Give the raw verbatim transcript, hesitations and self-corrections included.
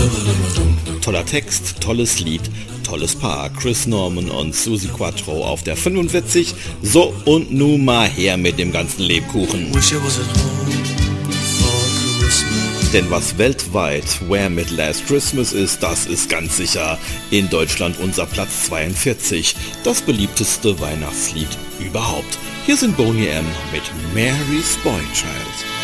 Toller Text, tolles Lied, tolles Paar. Chris Norman und Suzi Quatro auf der fünfundvierzig. So, und nun mal her mit dem ganzen Lebkuchen. Denn was weltweit Wham! Mit Last Christmas ist, das ist ganz sicher in Deutschland unser Platz zweiundvierzig. Das beliebteste Weihnachtslied überhaupt. Hier sind Boney M. mit Mary's Boy Child.